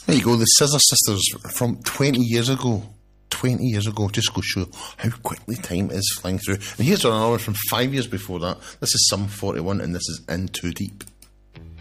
There you go, the Scissor Sisters from 20 years ago. 20 years ago, just go show how quickly time is flying through. And here's another one from 5 years before that. This is Sum 41, and this is In Too Deep.